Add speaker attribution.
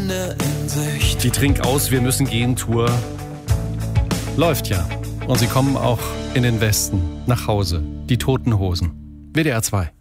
Speaker 1: Ende in Sicht.
Speaker 2: Die Trinkaus, wir müssen gehen Tour läuft ja. Und sie kommen auch in den Westen, nach Hause. Die Toten Hosen. WDR 2.